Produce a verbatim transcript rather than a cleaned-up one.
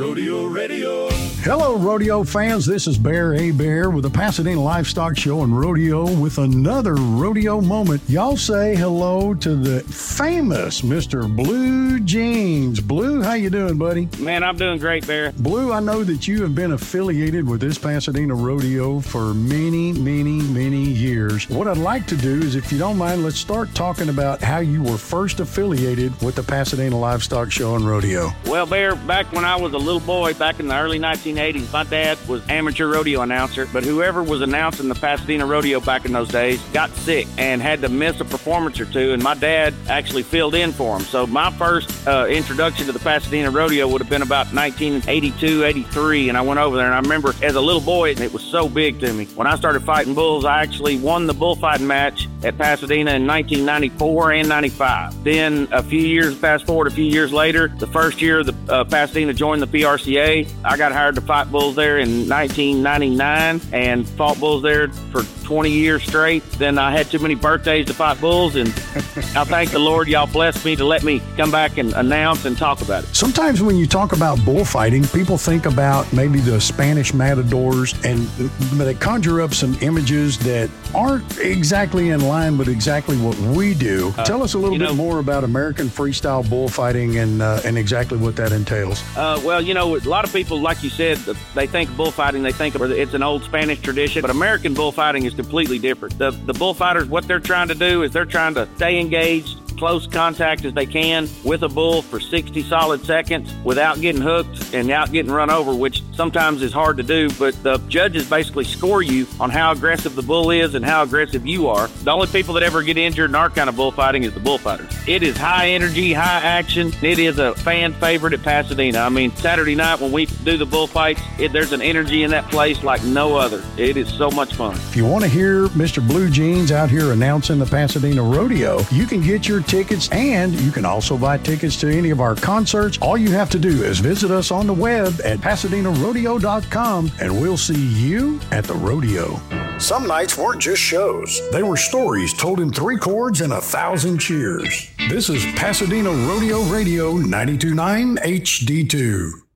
Rodeo Radio. Hello, rodeo fans. This is Bear A. Bear with the Pasadena Livestock Show and Rodeo with another rodeo moment. Y'all say hello to the famous Mister Blue Jeans. Blue, how you doing, buddy? Man, I'm doing great, Bear. Blue, I know that you have been affiliated with this Pasadena Rodeo for many, many, many years. What I'd like to do is, if you don't mind, let's start talking about how you were first affiliated with the Pasadena Livestock Show and Rodeo. Well, Bear, back when I was a little boy, back in the early nineteen eighties, my dad was amateur rodeo announcer, but whoever was announcing the Pasadena Rodeo back in those days got sick and had to miss a performance or two, and my dad actually filled in for him. So my first uh, introduction to the Pasadena Rodeo would have been about nineteen eighty-two, eighty-three, and I went over there, and I remember as a little boy, it was so big to me. When I started fighting bulls, I actually won the bullfighting match at Pasadena in nineteen ninety-four and ninety-five. Then a few years, fast forward a few years later, the first year the uh, Pasadena joined the P R C A, I got hired to fight bulls there in nineteen ninety-nine and fought bulls there for twenty years straight. Then I had too many birthdays to fight bulls, and I thank the Lord y'all blessed me to let me come back and announce and talk about it. Sometimes when you talk about bullfighting, people think about maybe the Spanish matadors, and they conjure up some images that aren't exactly in line with exactly what we do. Uh, Tell us a little bit know, more about American freestyle bullfighting and uh, and exactly what that entails. Uh, well, you know, a lot of people, like you said, they think of bullfighting, they think of it's an old Spanish tradition, but American bullfighting is completely different. The, the bullfighters, what they're trying to do is they're trying to stay engaged, close contact as they can with a bull for sixty solid seconds without getting hooked and without getting run over, which sometimes is hard to do, but the judges basically score you on how aggressive the bull is and how aggressive you are. The only people that ever get injured in our kind of bullfighting is the bullfighters. It is high energy, high action. It is a fan favorite at Pasadena. I mean, Saturday night when we do the bullfights, it, there's an energy in that place like no other. It is so much fun. If you want to hear Mister Blue Jeans out here announcing the Pasadena Rodeo, you can get your tickets, and you can also buy tickets to any of our concerts. All you have to do is visit us on the web at pasadena rodeo dot com, and we'll see you at the rodeo. Some nights weren't just shows. They were stories told in three chords and a thousand cheers. This is Pasadena Rodeo Radio ninety-two point nine H D two.